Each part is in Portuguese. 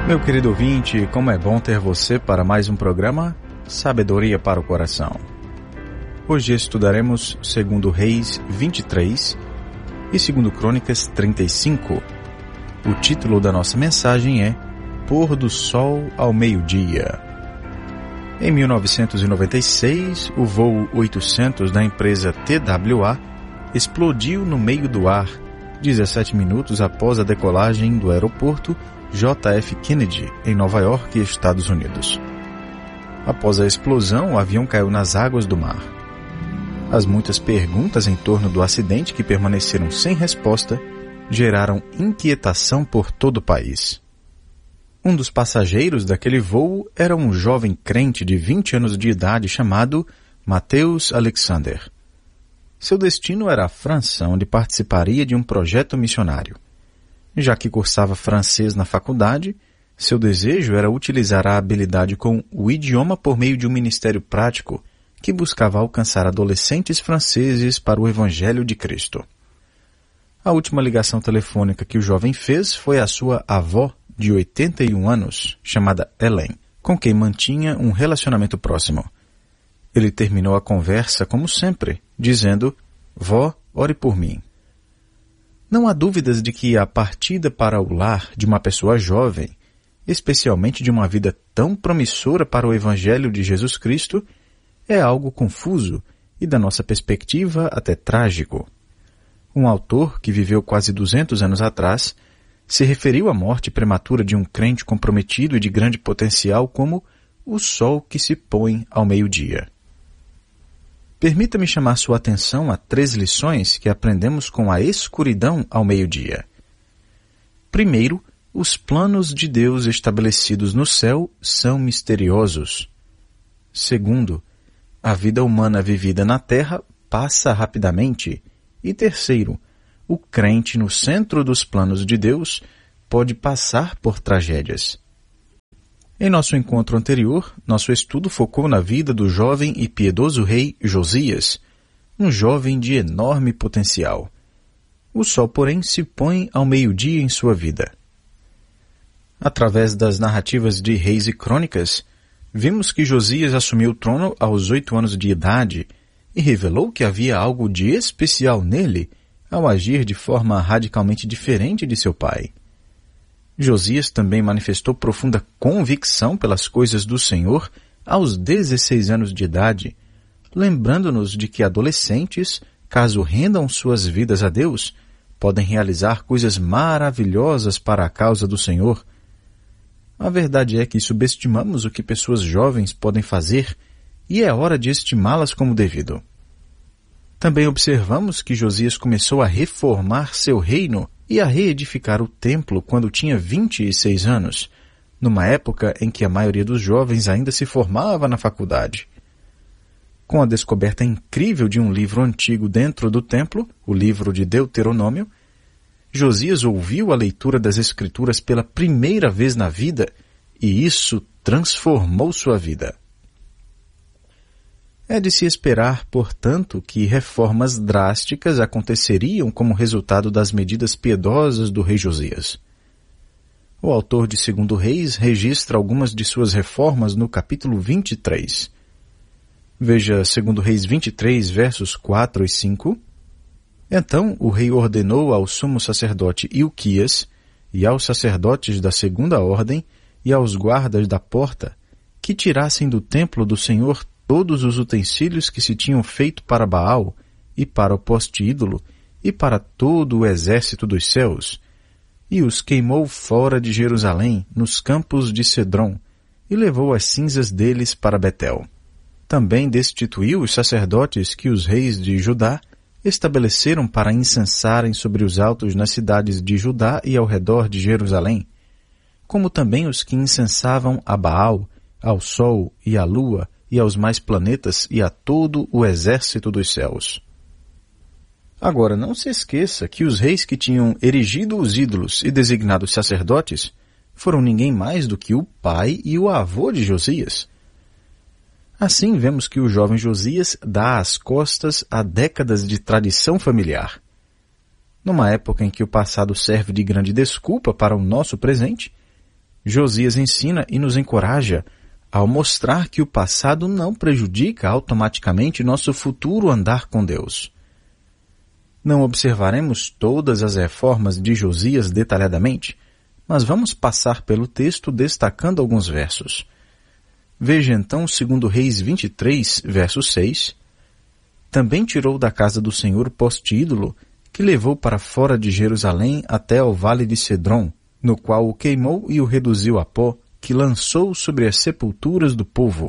Meu querido ouvinte, como é bom ter você para mais um programa Sabedoria para o Coração. Hoje estudaremos 2 Reis 23 e 2 Crônicas 35. O título da nossa mensagem é Pôr do Sol ao Meio-Dia. Em 1996, o voo 800 da empresa TWA explodiu no meio do ar, 17 minutos após a decolagem do aeroporto JF Kennedy, em Nova York, Estados Unidos. Após a explosão, o avião caiu nas águas do mar. As muitas perguntas em torno do acidente que permaneceram sem resposta geraram inquietação por todo o país. Um dos passageiros daquele voo era um jovem crente de 20 anos de idade chamado Matthews Alexander. Seu destino era a França, onde participaria de um projeto missionário. Já que cursava francês na faculdade, seu desejo era utilizar a habilidade com o idioma por meio de um ministério prático que buscava alcançar adolescentes franceses para o Evangelho de Cristo. A última ligação telefônica que o jovem fez foi à sua avó, de 81 anos, chamada Helen, com quem mantinha um relacionamento próximo. Ele terminou a conversa como sempre, dizendo: "Vó, ore por mim." Não há dúvidas de que a partida para o lar de uma pessoa jovem, especialmente de uma vida tão promissora para o Evangelho de Jesus Cristo, é algo confuso e, da nossa perspectiva, até trágico. Um autor que viveu quase 200 anos atrás se referiu à morte prematura de um crente comprometido e de grande potencial como o sol que se põe ao meio-dia. Permita-me chamar sua atenção a 3 lições que aprendemos com a escuridão ao meio-dia. Primeiro, os planos de Deus estabelecidos no céu são misteriosos. Segundo, a vida humana vivida na terra passa rapidamente. E terceiro, o crente no centro dos planos de Deus pode passar por tragédias. Em nosso encontro anterior, nosso estudo focou na vida do jovem e piedoso rei Josias, um jovem de enorme potencial. O sol, porém, se põe ao meio-dia em sua vida. Através das narrativas de Reis e Crônicas, vimos que Josias assumiu o trono aos 8 anos de idade e revelou que havia algo de especial nele ao agir de forma radicalmente diferente de seu pai. Josias também manifestou profunda convicção pelas coisas do Senhor aos 16 anos de idade, lembrando-nos de que adolescentes, caso rendam suas vidas a Deus, podem realizar coisas maravilhosas para a causa do Senhor. A verdade é que subestimamos o que pessoas jovens podem fazer e é hora de estimá-las como devido. Também observamos que Josias começou a reformar seu reino e a reedificar o templo quando tinha 26 anos, numa época em que a maioria dos jovens ainda se formava na faculdade. Com a descoberta incrível de um livro antigo dentro do templo, o livro de Deuteronômio, Josias ouviu a leitura das Escrituras pela primeira vez na vida e isso transformou sua vida. É de se esperar, portanto, que reformas drásticas aconteceriam como resultado das medidas piedosas do rei Josias. O autor de 2 Reis registra algumas de suas reformas no capítulo 23. Veja 2 Reis 23, versos 4 e 5. Então o rei ordenou ao sumo sacerdote Ilquias e aos sacerdotes da 2ª ordem e aos guardas da porta que tirassem do templo do Senhor todos os utensílios que se tinham feito para Baal e para o poste ídolo e para todo o exército dos céus, e os queimou fora de Jerusalém, nos campos de Cedron, e levou as cinzas deles para Betel. Também destituiu os sacerdotes que os reis de Judá estabeleceram para incensarem sobre os altos nas cidades de Judá e ao redor de Jerusalém, como também os que incensavam a Baal, ao sol e à lua, e aos mais planetas e a todo o exército dos céus. Agora, não se esqueça que os reis que tinham erigido os ídolos e designado os sacerdotes foram ninguém mais do que o pai e o avô de Josias. Assim, vemos que o jovem Josias dá as costas a décadas de tradição familiar. Numa época em que o passado serve de grande desculpa para o nosso presente, Josias ensina e nos encoraja ao mostrar que o passado não prejudica automaticamente nosso futuro andar com Deus. Não observaremos todas as reformas de Josias detalhadamente, mas vamos passar pelo texto destacando alguns versos. Veja então 2 Reis 23, verso 6. Também tirou da casa do Senhor o poste ídolo, que levou para fora de Jerusalém até ao vale de Cedron, no qual o queimou e o reduziu a pó, que lançou sobre as sepulturas do povo.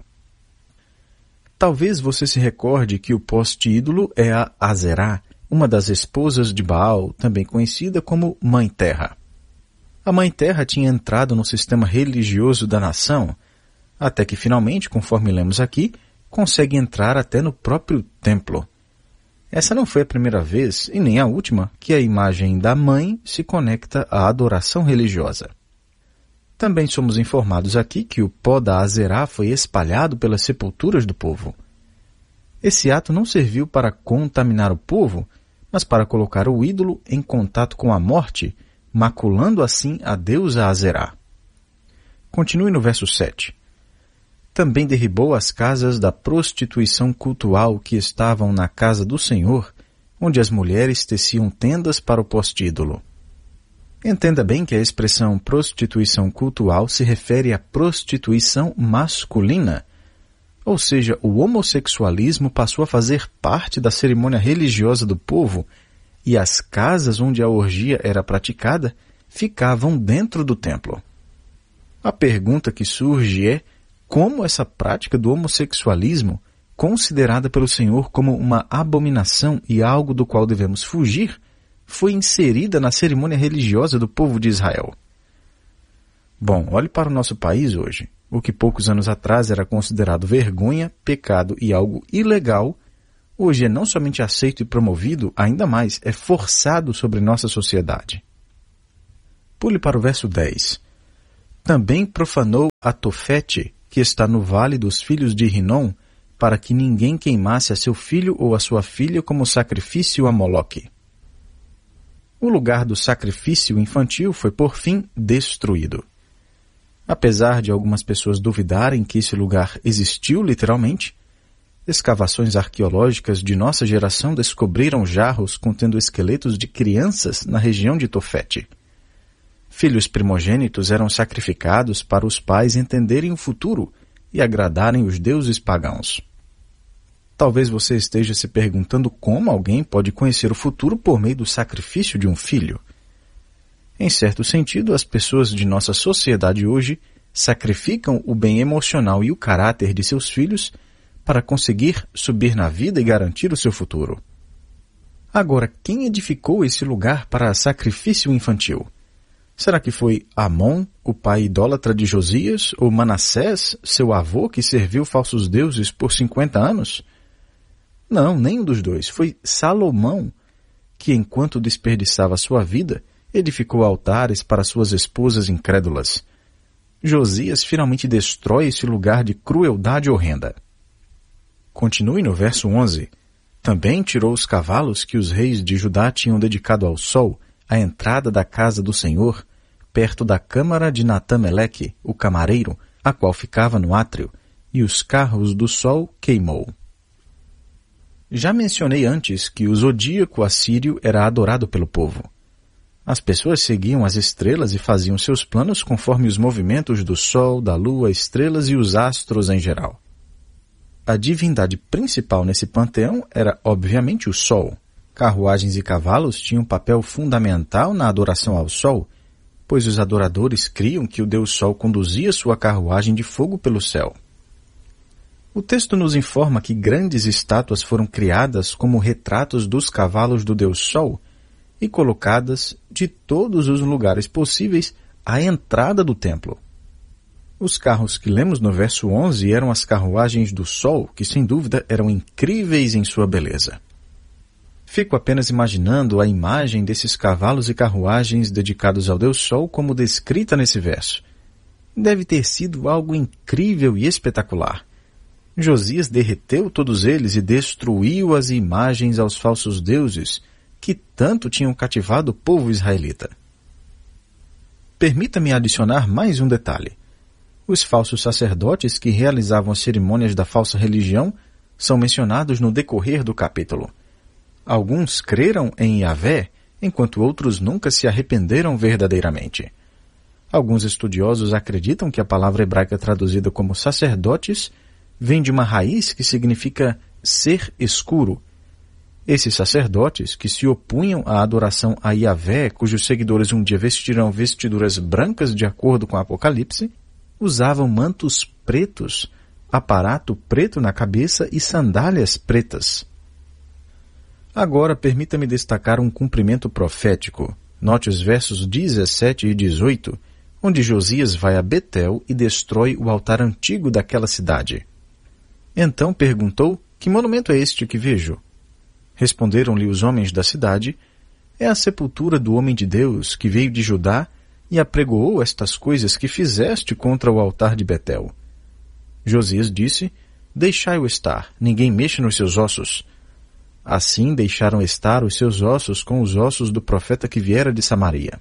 Talvez você se recorde que o poste ídolo é a Azerá, uma das esposas de Baal, também conhecida como Mãe Terra. A Mãe Terra tinha entrado no sistema religioso da nação, até que finalmente, conforme lemos aqui, consegue entrar até no próprio templo. Essa não foi a primeira vez, e nem a última, que a imagem da mãe se conecta à adoração religiosa. Também somos informados aqui que o pó da Azerá foi espalhado pelas sepulturas do povo. Esse ato não serviu para contaminar o povo, mas para colocar o ídolo em contato com a morte, maculando assim a deusa Azerá. Continue no verso 7. Também derribou as casas da prostituição cultual que estavam na casa do Senhor, onde as mulheres teciam tendas para o poste ídolo. Entenda bem que a expressão prostituição cultual se refere à prostituição masculina, ou seja, o homossexualismo passou a fazer parte da cerimônia religiosa do povo e as casas onde a orgia era praticada ficavam dentro do templo. A pergunta que surge é: como essa prática do homossexualismo, considerada pelo Senhor como uma abominação e algo do qual devemos fugir, foi inserida na cerimônia religiosa do povo de Israel? Bom, olhe para o nosso país hoje. O que poucos anos atrás era considerado vergonha, pecado e algo ilegal, hoje é não somente aceito e promovido, ainda mais é forçado sobre nossa sociedade. Pule para o verso 10. Também profanou a Tofete, que está no vale dos filhos de Rinom, para que ninguém queimasse a seu filho ou a sua filha como sacrifício a Moloque. O lugar do sacrifício infantil foi, por fim, destruído. Apesar de algumas pessoas duvidarem que esse lugar existiu literalmente, escavações arqueológicas de nossa geração descobriram jarros contendo esqueletos de crianças na região de Tofete. Filhos primogênitos eram sacrificados para os pais entenderem o futuro e agradarem os deuses pagãos. Talvez você esteja se perguntando como alguém pode conhecer o futuro por meio do sacrifício de um filho. Em certo sentido, as pessoas de nossa sociedade hoje sacrificam o bem emocional e o caráter de seus filhos para conseguir subir na vida e garantir o seu futuro. Agora, quem edificou esse lugar para sacrifício infantil? Será que foi Amon, o pai idólatra de Josias, ou Manassés, seu avô, que serviu falsos deuses por 50 anos? Não, nenhum dos dois. Foi Salomão, que enquanto desperdiçava sua vida, edificou altares para suas esposas incrédulas. Josias finalmente destrói esse lugar de crueldade horrenda. Continue no verso 11. Também tirou os cavalos que os reis de Judá tinham dedicado ao sol, à entrada da casa do Senhor, perto da câmara de Natã-Meleque, o camareiro, a qual ficava no átrio, e os carros do sol queimou. Já mencionei antes que o zodíaco assírio era adorado pelo povo. As pessoas seguiam as estrelas e faziam seus planos conforme os movimentos do sol, da lua, estrelas e os astros em geral. A divindade principal nesse panteão era, obviamente, o sol. Carruagens e cavalos tinham um papel fundamental na adoração ao sol, pois os adoradores criam que o Deus Sol conduzia sua carruagem de fogo pelo céu. O texto nos informa que grandes estátuas foram criadas como retratos dos cavalos do Deus Sol e colocadas de todos os lugares possíveis à entrada do templo. Os carros que lemos no verso 11 eram as carruagens do Sol, que sem dúvida eram incríveis em sua beleza. Fico apenas imaginando a imagem desses cavalos e carruagens dedicados ao Deus Sol como descrita nesse verso. Deve ter sido algo incrível e espetacular. Josias derreteu todos eles e destruiu as imagens aos falsos deuses que tanto tinham cativado o povo israelita. permita-me adicionar mais um detalhe. Os falsos sacerdotes que realizavam as cerimônias da falsa religião são mencionados no decorrer do capítulo. Alguns creram em Yahvé, enquanto outros nunca se arrependeram verdadeiramente. Alguns estudiosos acreditam que a palavra hebraica traduzida como sacerdotes vem de uma raiz que significa ser escuro. Esses sacerdotes, que se opunham à adoração a Yahvé, cujos seguidores um dia vestirão vestiduras brancas de acordo com o Apocalipse, usavam mantos pretos, aparato preto na cabeça e sandálias pretas. Agora, permita-me destacar um cumprimento profético. Note os versos 17 e 18, onde Josias vai a Betel e destrói o altar antigo daquela cidade. Então perguntou, que monumento é este que vejo? Responderam-lhe os homens da cidade, é a sepultura do homem de Deus que veio de Judá e apregoou estas coisas que fizeste contra o altar de Betel. Josias disse, deixai-o estar, ninguém mexe nos seus ossos. Assim deixaram estar os seus ossos com os ossos do profeta que viera de Samaria.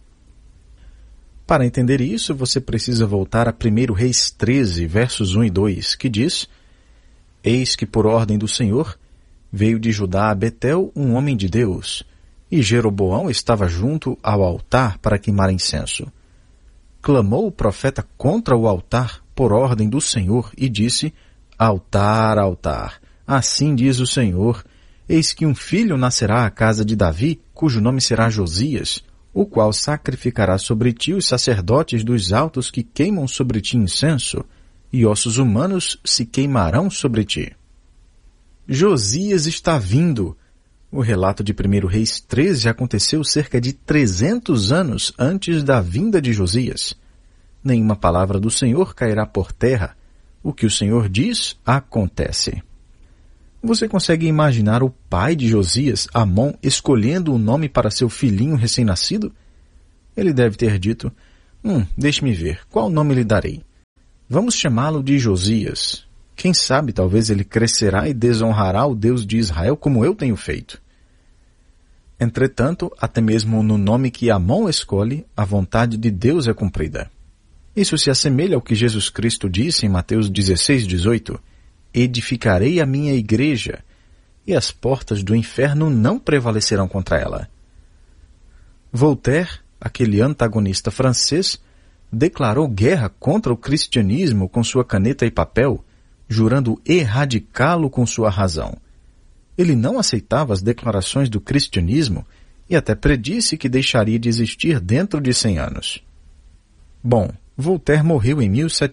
Para entender isso, você precisa voltar a 1 Reis 13, versos 1 e 2, que diz, eis que por ordem do Senhor veio de Judá a Betel um homem de Deus, e Jeroboão estava junto ao altar para queimar incenso. Clamou o profeta contra o altar por ordem do Senhor e disse, altar, altar, assim diz o Senhor, eis que um filho nascerá à casa de Davi, cujo nome será Josias, o qual sacrificará sobre ti os sacerdotes dos altos que queimam sobre ti incenso, e ossos humanos se queimarão sobre ti. Josias está vindo. O relato de 1 Reis 13 aconteceu cerca de 300 anos antes da vinda de Josias. Nenhuma palavra do Senhor cairá por terra. O que o Senhor diz, acontece. Você consegue imaginar o pai de Josias, Amon, escolhendo o nome para seu filhinho recém-nascido? Ele deve ter dito, deixe-me ver, qual nome lhe darei? Vamos chamá-lo de Josias. Quem sabe, talvez ele crescerá e desonrará o Deus de Israel como eu tenho feito. Entretanto, até mesmo no nome que Amon escolhe, a vontade de Deus é cumprida. Isso se assemelha ao que Jesus Cristo disse em Mateus 16, 18, edificarei a minha igreja, e as portas do inferno não prevalecerão contra ela. Voltaire, aquele antagonista francês, declarou guerra contra o cristianismo com sua caneta e papel, jurando erradicá-lo com sua razão. Ele não aceitava as declarações do cristianismo e até predisse que deixaria de existir dentro de 100 anos. Bom, Voltaire morreu em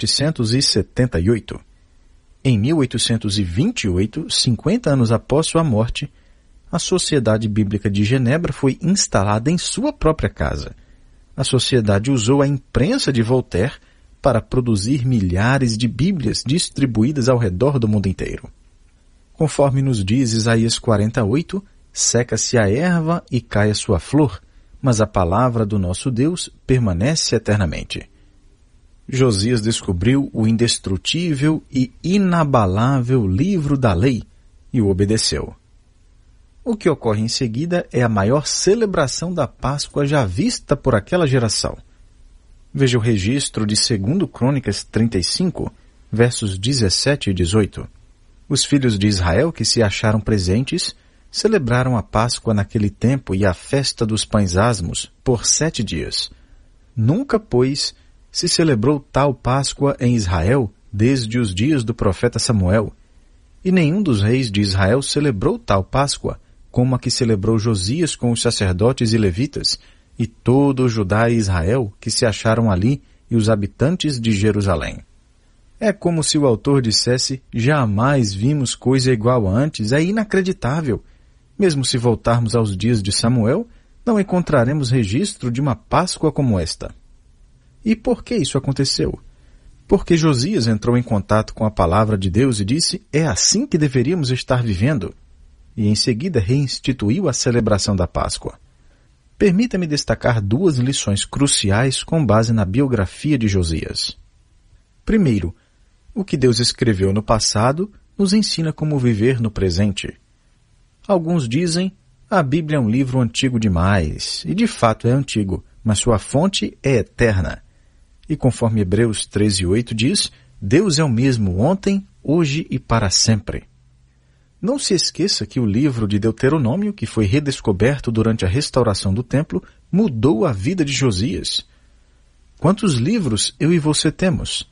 1778. Em 1828, 50 anos após sua morte, a Sociedade Bíblica de Genebra foi instalada em sua própria casa. A sociedade usou a imprensa de Voltaire para produzir milhares de Bíblias distribuídas ao redor do mundo inteiro. Conforme nos diz Isaías 48, seca-se a erva e cai a sua flor, mas a palavra do nosso Deus permanece eternamente. Josias descobriu o indestrutível e inabalável livro da lei e o obedeceu. O que ocorre em seguida é a maior celebração da Páscoa já vista por aquela geração. Veja o registro de 2 Crônicas 35, versos 17 e 18. Os filhos de Israel que se acharam presentes celebraram a Páscoa naquele tempo e a festa dos pães asmos por 7 dias. Nunca, pois, se celebrou tal Páscoa em Israel desde os dias do profeta Samuel, e nenhum dos reis de Israel celebrou tal Páscoa, como a que celebrou Josias com os sacerdotes e levitas, e todo o Judá e Israel que se acharam ali e os habitantes de Jerusalém. É como se o autor dissesse, jamais vimos coisa igual antes, é inacreditável. Mesmo se voltarmos aos dias de Samuel, não encontraremos registro de uma Páscoa como esta. E por que isso aconteceu? Porque Josias entrou em contato com a palavra de Deus e disse, é assim que deveríamos estar vivendo. E em seguida reinstituiu a celebração da Páscoa. Permita-me destacar 2 lições cruciais com base na biografia de Josias. Primeiro, o que Deus escreveu no passado nos ensina como viver no presente. Alguns dizem, a Bíblia é um livro antigo demais, e de fato é antigo, mas sua fonte é eterna. E conforme Hebreus 13:8 diz, Deus é o mesmo ontem, hoje e para sempre. Não se esqueça que o livro de Deuteronômio, que foi redescoberto durante a restauração do templo, mudou a vida de Josias. Quantos livros eu e você temos?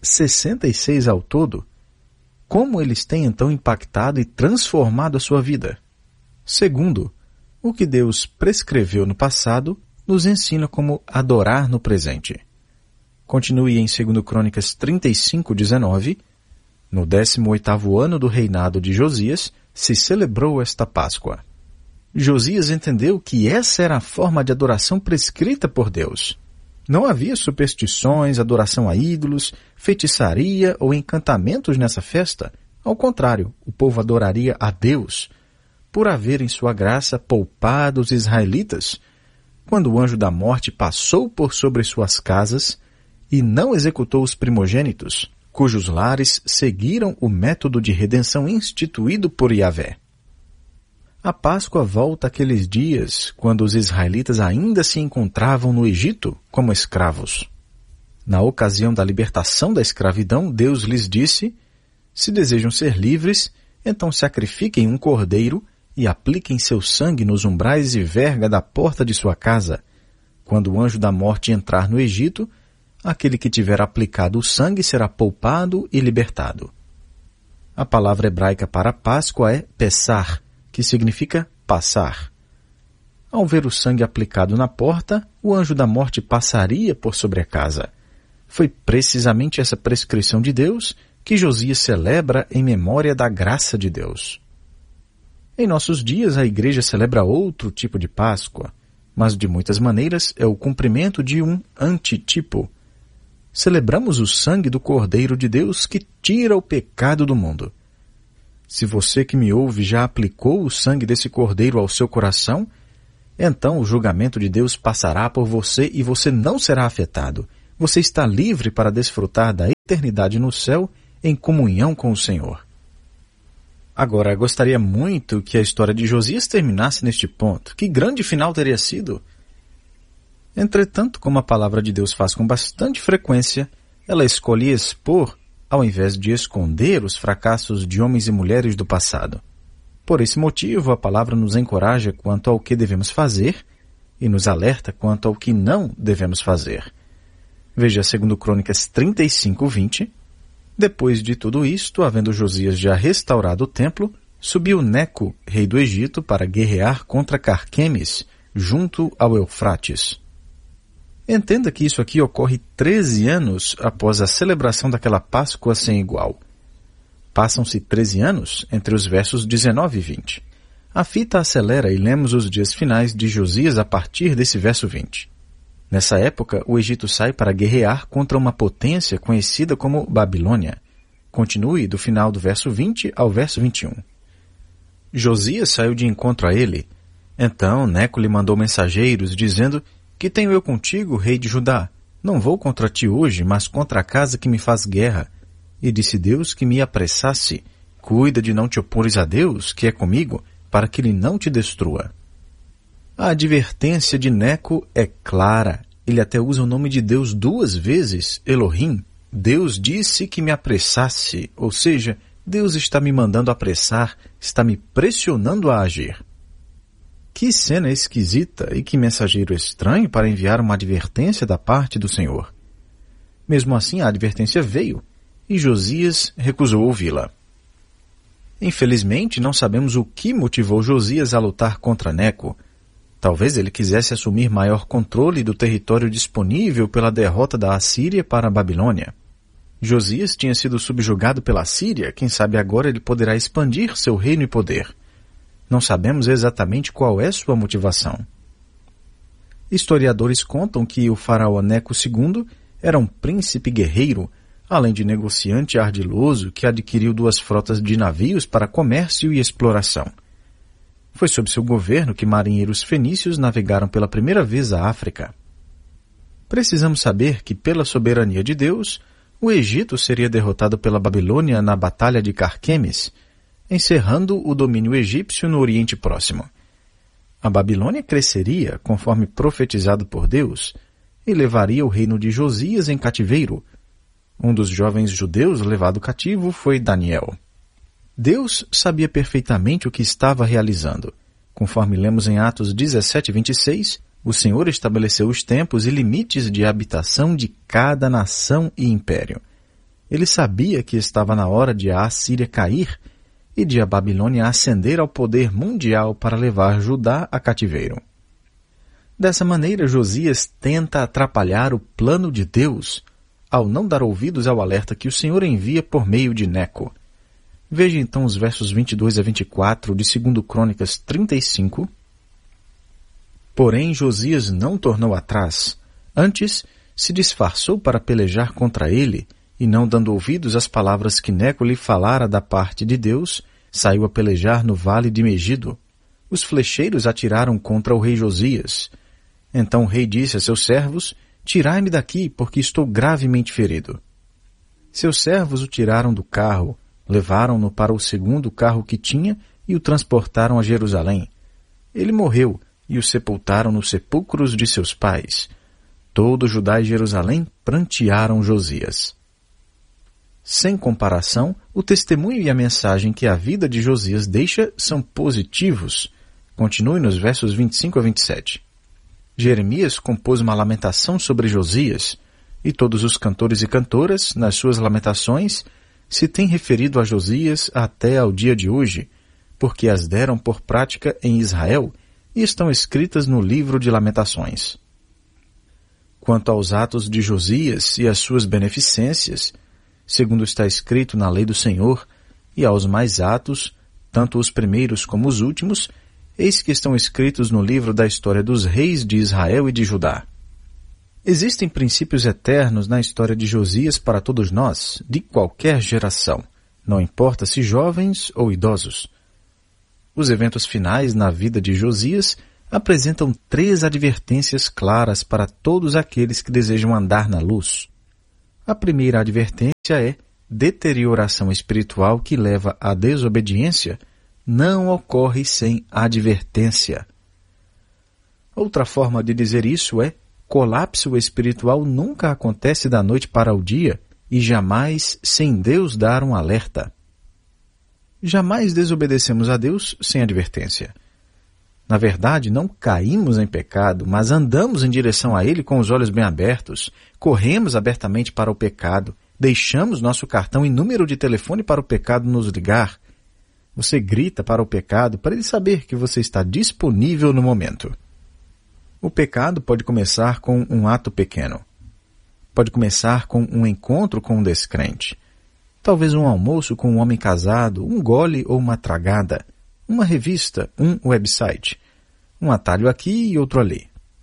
66 ao todo. Como eles têm então impactado e transformado a sua vida? Segundo, o que Deus prescreveu no passado nos ensina como adorar no presente. Continue em 2 Crônicas 35:19. No 18º ano do reinado de Josias, se celebrou esta Páscoa. Josias entendeu que essa era a forma de adoração prescrita por Deus. Não havia superstições, adoração a ídolos, feitiçaria ou encantamentos nessa festa. Ao contrário, o povo adoraria a Deus, por haver em sua graça poupado os israelitas, quando o anjo da morte passou por sobre suas casas e não executou os primogênitos, cujos lares seguiram o método de redenção instituído por Yahvé. A Páscoa volta àqueles dias quando os israelitas ainda se encontravam no Egito como escravos. Na ocasião da libertação da escravidão, Deus lhes disse: se desejam ser livres, então sacrifiquem um cordeiro e apliquem seu sangue nos umbrais e verga da porta de sua casa. Quando o anjo da morte entrar no Egito, aquele que tiver aplicado o sangue será poupado e libertado. A palavra hebraica para Páscoa é Pessar, que significa passar. Ao ver o sangue aplicado na porta, o anjo da morte passaria por sobre a casa. Foi precisamente essa prescrição de Deus que Josias celebra em memória da graça de Deus. Em nossos dias, a igreja celebra outro tipo de Páscoa, mas de muitas maneiras é o cumprimento de um antitipo. Celebramos o sangue do Cordeiro de Deus que tira o pecado do mundo. Se você que me ouve já aplicou o sangue desse Cordeiro ao seu coração, então o julgamento de Deus passará por você e você não será afetado. Você está livre para desfrutar da eternidade no céu em comunhão com o Senhor. Agora, gostaria muito que a história de Josias terminasse neste ponto. Que grande final teria sido! Entretanto, como a palavra de Deus faz com bastante frequência, ela escolhe expor ao invés de esconder os fracassos de homens e mulheres do passado. Por esse motivo, a palavra nos encoraja quanto ao que devemos fazer e nos alerta quanto ao que não devemos fazer. Veja 2 Crônicas 35:20. Depois de tudo isto, havendo Josias já restaurado o templo, subiu Neco, rei do Egito, para guerrear contra Carquemes, junto ao Eufrates. Entenda que isso aqui ocorre 13 anos após a celebração daquela Páscoa sem igual. Passam-se 13 anos entre os versos 19 e 20. A fita acelera e lemos os dias finais de Josias a partir desse verso 20. Nessa época, o Egito sai para guerrear contra uma potência conhecida como Babilônia. Continue do final do verso 20 ao verso 21. Josias saiu de encontro a ele. Então Neco lhe mandou mensageiros, dizendo: que tenho eu contigo, rei de Judá? Não vou contra ti hoje, mas contra a casa que me faz guerra. E disse Deus que me apressasse. Cuida de não te opores a Deus, que é comigo, para que ele não te destrua. A advertência de Neco é clara. Ele até usa o nome de Deus 2 vezes, Elohim. Deus disse que me apressasse, ou seja, Deus está me mandando apressar, está me pressionando a agir. Que cena esquisita e que mensageiro estranho para enviar uma advertência da parte do Senhor. Mesmo assim, a advertência veio, e Josias recusou ouvi-la. Infelizmente, não sabemos o que motivou Josias a lutar contra Neco. Talvez ele quisesse assumir maior controle do território disponível pela derrota da Assíria para a Babilônia. Josias tinha sido subjugado pela Síria, quem sabe agora ele poderá expandir seu reino e poder. Não sabemos exatamente qual é sua motivação. Historiadores contam que o faraó Neco II era um príncipe guerreiro, além de negociante ardiloso que adquiriu 2 frotas de navios para comércio e exploração. Foi sob seu governo que marinheiros fenícios navegaram pela primeira vez a África. Precisamos saber que, pela soberania de Deus, o Egito seria derrotado pela Babilônia na Batalha de Carquemes, encerrando o domínio egípcio no Oriente Próximo. A Babilônia cresceria, conforme profetizado por Deus, e levaria o reino de Josias em cativeiro. Um dos jovens judeus levado cativo foi Daniel. Deus sabia perfeitamente o que estava realizando. Conforme lemos em Atos 17:26, o Senhor estabeleceu os tempos e limites de habitação de cada nação e império. Ele sabia que estava na hora de a Assíria cair e de a Babilônia ascender ao poder mundial para levar Judá a cativeiro. Dessa maneira, Josias tenta atrapalhar o plano de Deus ao não dar ouvidos ao alerta que o Senhor envia por meio de Neco. Veja então os versos 22 a 24 de 2 Crônicas 35. Porém, Josias não tornou atrás. Antes, se disfarçou para pelejar contra ele, e não dando ouvidos às palavras que Neco lhe falara da parte de Deus, saiu a pelejar no vale de Megido. Os flecheiros atiraram contra o rei Josias. Então o rei disse a seus servos: tirai-me daqui, porque estou gravemente ferido. Seus servos o tiraram do carro, levaram-no para o segundo carro que tinha e o transportaram a Jerusalém. Ele morreu e o sepultaram nos sepulcros de seus pais. Todo Judá e Jerusalém prantearam Josias. Sem comparação, o testemunho e a mensagem que a vida de Josias deixa são positivos. Continue nos versos 25 a 27. Jeremias compôs uma lamentação sobre Josias, e todos os cantores e cantoras, nas suas lamentações, se têm referido a Josias até ao dia de hoje, porque as deram por prática em Israel e estão escritas no livro de Lamentações. Quanto aos atos de Josias e as suas beneficências, segundo está escrito na lei do Senhor, e aos mais atos, tanto os primeiros como os últimos, eis que estão escritos no livro da história dos reis de Israel e de Judá. Existem princípios eternos na história de Josias para todos nós, de qualquer geração, não importa se jovens ou idosos. Os eventos finais na vida de Josias apresentam 3 advertências claras para todos aqueles que desejam andar na luz. A primeira advertência é: deterioração espiritual que leva à desobediência não ocorre sem advertência. Outra forma de dizer isso é: colapso espiritual nunca acontece da noite para o dia e jamais sem Deus dar um alerta. Jamais desobedecemos a Deus sem advertência. Na verdade, não caímos em pecado, mas andamos em direção a Ele com os olhos bem abertos, corremos abertamente para o pecado, deixamos nosso cartão e número de telefone para o pecado nos ligar. Você grita para o pecado para ele saber que você está disponível no momento. O pecado pode começar com um ato pequeno. Pode começar com um encontro com um descrente. Talvez um almoço com um homem casado, um gole ou uma tragada, uma revista, um website, um atalho aqui e outro ali.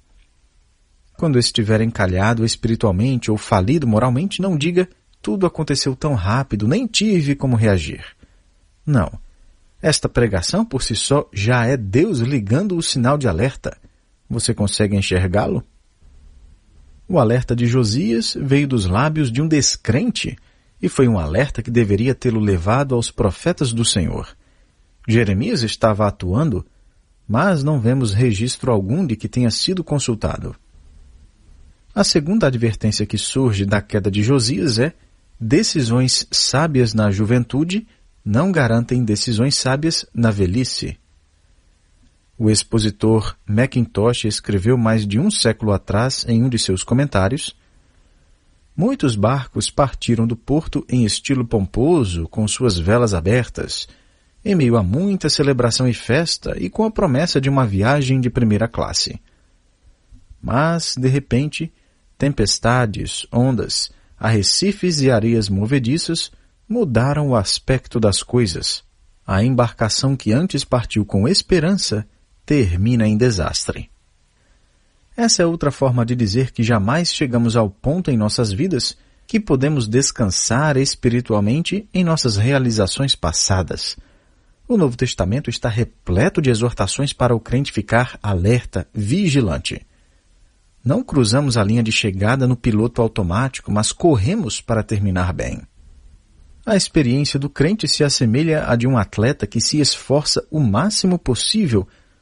Quando estiver encalhado espiritualmente ou falido moralmente, não diga: tudo aconteceu tão rápido, nem tive como reagir. Não. Esta pregação por si só já é Deus ligando o sinal de alerta. Você consegue enxergá-lo? O alerta de Josias veio dos lábios de um descrente e foi um alerta que deveria tê-lo levado aos profetas do Senhor. Jeremias estava atuando, mas não vemos registro algum de que tenha sido consultado. A segunda advertência que surge da queda de Josias é: decisões sábias na juventude não garantem decisões sábias na velhice. O expositor Mackintosh escreveu mais de um século atrás em um de seus comentários: muitos barcos partiram do porto em estilo pomposo, com suas velas abertas, em meio a muita celebração e festa e com a promessa de uma viagem de primeira classe. Mas, de repente, tempestades, ondas, arrecifes e areias movediças mudaram o aspecto das coisas. A embarcação que antes partiu com esperança termina em desastre. Essa é outra forma de dizer que jamais chegamos ao ponto em nossas vidas que podemos descansar espiritualmente em nossas realizações passadas. O Novo Testamento está repleto de exortações para o crente ficar alerta, vigilante. Não cruzamos a linha de chegada no piloto automático, mas corremos para terminar bem. A experiência do crente se assemelha à de um atleta que se esforça o máximo possível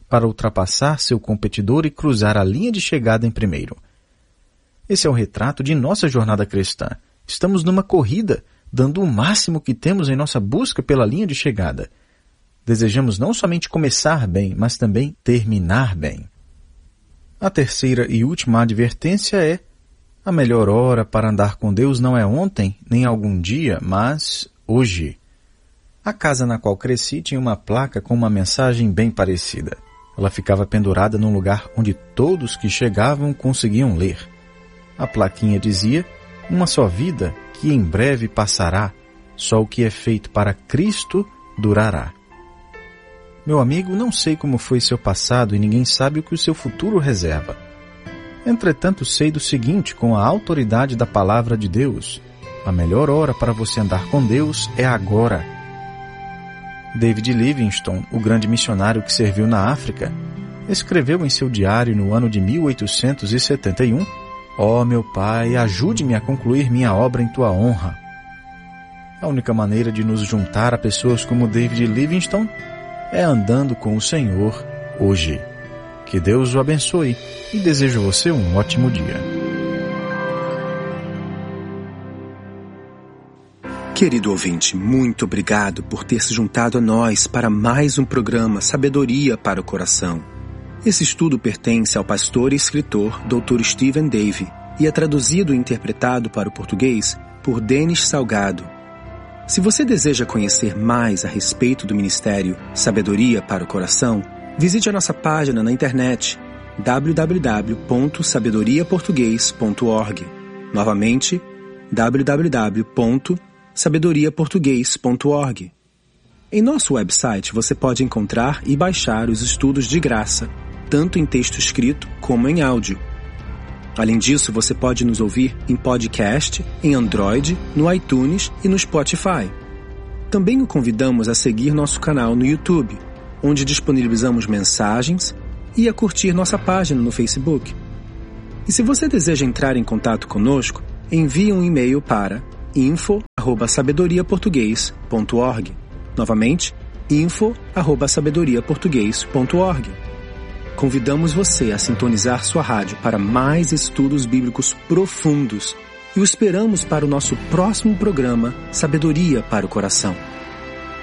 para ultrapassar seu competidor e cruzar a linha de chegada em primeiro. Esse é o retrato de nossa jornada cristã. Estamos numa corrida, dando o máximo que temos em nossa busca pela linha de chegada. Desejamos não somente começar bem, mas também terminar bem. A terceira e última advertência é: a melhor hora para andar com Deus não é ontem, nem algum dia, mas hoje. A casa na qual cresci tinha uma placa com uma mensagem bem parecida. Ela ficava pendurada num lugar onde todos que chegavam conseguiam ler. A plaquinha dizia: uma só vida que em breve passará, só o que é feito para Cristo durará. Meu amigo, não sei como foi seu passado e ninguém sabe o que o seu futuro reserva. Entretanto, sei do seguinte, com a autoridade da palavra de Deus: a melhor hora para você andar com Deus é agora. David Livingstone, o grande missionário que serviu na África, escreveu em seu diário no ano de 1871: ó meu Pai, ajude-me a concluir minha obra em tua honra. A única maneira de nos juntar a pessoas como David Livingstone é andando com o Senhor hoje. Que Deus o abençoe e desejo a você um ótimo dia. Querido ouvinte, muito obrigado por ter se juntado a nós para mais um programa Sabedoria para o Coração. Esse estudo pertence ao pastor e escritor Dr. Stephen Davey e é traduzido e interpretado para o português por Denis Salgado. Se você deseja conhecer mais a respeito do ministério Sabedoria para o Coração, visite a nossa página na internet www.sabedoriaportugues.org. Novamente, www.sabedoriaportugues.org. Em nosso website você pode encontrar e baixar os estudos de graça, tanto em texto escrito como em áudio. Além disso, você pode nos ouvir em podcast, em Android, no iTunes e no Spotify. Também o convidamos a seguir nosso canal no YouTube, onde disponibilizamos mensagens, e a curtir nossa página no Facebook. E se você deseja entrar em contato conosco, envie um e-mail para info@sabedoriaportugues.org. Novamente, info@sabedoriaportugues.org. Convidamos você a sintonizar sua rádio para mais estudos bíblicos profundos e o esperamos para o nosso próximo programa Sabedoria para o Coração.